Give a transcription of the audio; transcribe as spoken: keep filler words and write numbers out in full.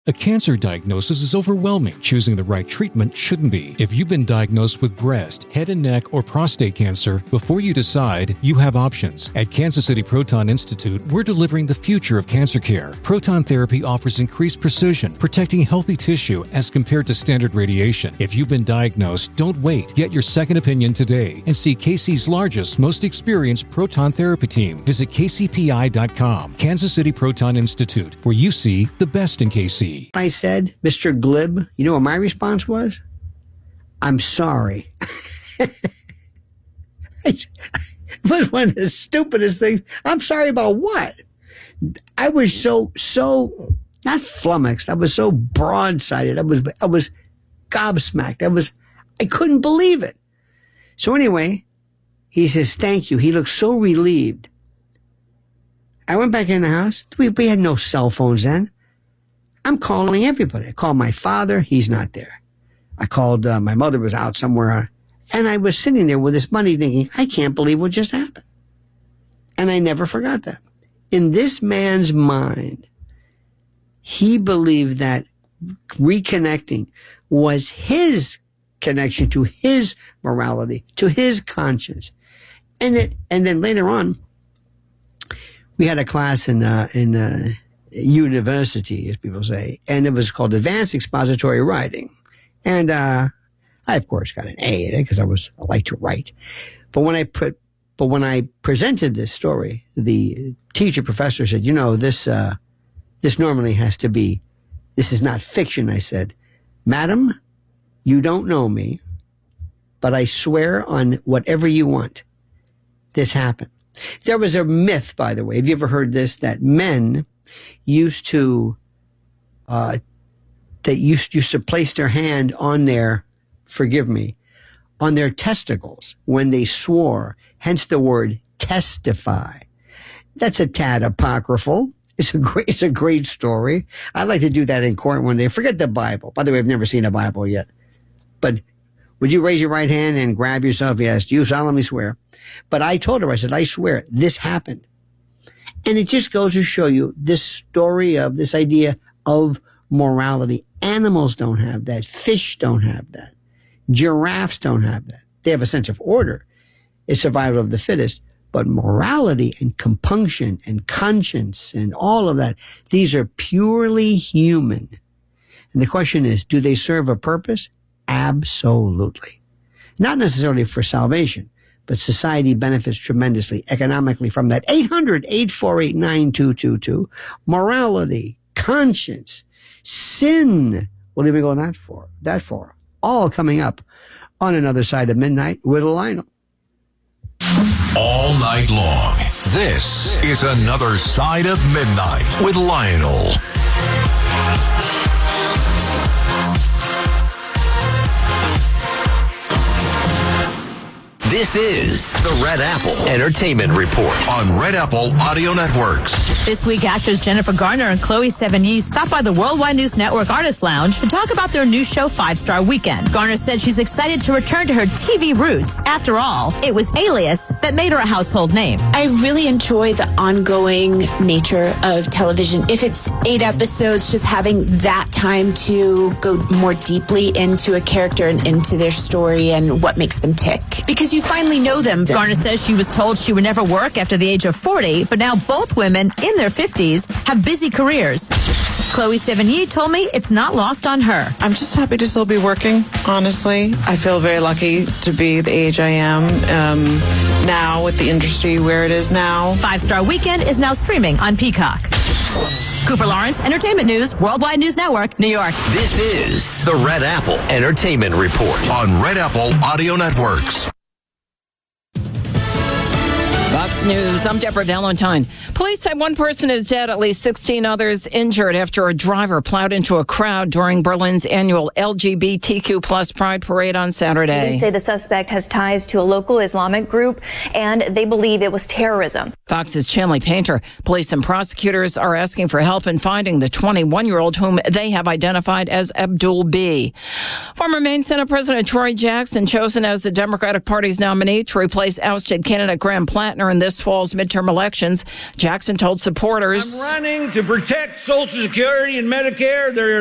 A cancer diagnosis is overwhelming. Choosing the right treatment shouldn't be. If you've been diagnosed with breast, head and neck, or prostate cancer, before you decide, you have options. At Kansas City Proton Institute, we're delivering the future of cancer care. Proton therapy offers increased precision, protecting healthy tissue as compared to standard radiation. If you've been diagnosed, don't wait. Get your second opinion today and see K C's largest, most experienced proton therapy team. Visit K C P I dot com. Kansas City Proton Institute, where you see the best in K C. I said, Mister Glib, you know what my response was? I'm sorry. It was one of the stupidest things. I'm sorry about what? I was so, so, not flummoxed. I was so broadsided. I was, I was gobsmacked. I was, I couldn't believe it. So anyway, he says, thank you. He looked so relieved. I went back in the house. We, we had no cell phones then. I'm calling everybody. I called my father. He's not there. I called, uh, my mother was out somewhere. And I was sitting there with this money thinking, I can't believe what just happened. And I never forgot that. In this man's mind, he believed that reconnecting was his connection to his morality, to his conscience. And it, and then later on, we had a class in, uh, in, uh, university, as people say, and it was called Advanced Expository Writing. And uh, I, of course, got an A in it because I was I like to write. But when I put, but when I presented this story, the teacher professor said, "You know, this uh, this normally has to be. This is not fiction." I said, "Madam, you don't know me, but I swear on whatever you want, this happened." There was a myth, by the way. Have you ever heard this? That men used to, uh, that used, used to place their hand on their, forgive me, on their testicles when they swore, hence the word testify. That's a tad apocryphal. It's a great, it's a great story. I'd like to do that in court one day. Forget the Bible. By the way, I've never seen a Bible yet. But would you raise your right hand and grab yourself? Yes. Do you solemnly swear? But I told her, I said, I swear this happened. And it just goes to show you this story of this idea of morality. Animals don't have that. Fish don't have that. Giraffes don't have that. They have a sense of order. It's survival of the fittest. But morality and compunction and conscience and all of that, these are purely human. And the question is, do they serve a purpose? Absolutely. Not necessarily for salvation, but society benefits tremendously economically from that. eight hundred, eight four eight, nine two two two. Morality, conscience, sin. We'll even go that far, that far. All coming up on Another Side of Midnight with Lionel. All night long, this is Another Side of Midnight with Lionel. This is the Red Apple Entertainment Report on Red Apple Audio Networks. This week, actors Jennifer Garner and Chloe Sevigny stopped by the Worldwide News Network Artist Lounge to talk about their new show, Five Star Weekend. Garner said she's excited to return to her T V roots. After all, it was Alias that made her a household name. I really enjoy the ongoing nature of television. If it's eight episodes, just having that time to go more deeply into a character and into their story and what makes them tick. Because you finally know them. Garner says she was told she would never work after the age of forty, but now both women in their fifties have busy careers. Chloe Sevigny told me it's not lost on her. I'm just happy to still be working, honestly. I feel very lucky to be the age I am um, now with the industry where it is now. Five Star Weekend is now streaming on Peacock. Cooper Lawrence, Entertainment News, Worldwide News Network, New York. This is the Red Apple Entertainment Report on Red Apple Audio Networks. Fox News, I'm Deborah Valentine. Police say one person is dead, at least sixteen others injured after a driver plowed into a crowd during Berlin's annual L G B T Q plus Pride Parade on Saturday. They say the suspect has ties to a local Islamic group, and they believe it was terrorism. Fox's Chanley Painter. Police and prosecutors are asking for help in finding the twenty-one-year-old whom they have identified as Abdul B. Former Maine Senate President Troy Jackson chosen as the Democratic Party's nominee to replace ousted candidate Graham Plattner in this this fall's midterm elections. Jackson told supporters, I'm running to protect Social Security and Medicare. There